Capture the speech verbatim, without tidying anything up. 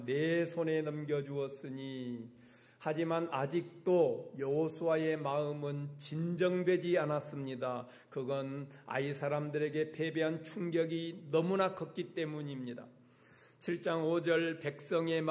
내 손에 넘겨주었으니 하지만 아직도 여호수아의 마음은 진정되지 않았습니다. 그건 아이 사람들에게 패배한 충격이 너무나 컸기 때문입니다. 칠 장 오 절 백성의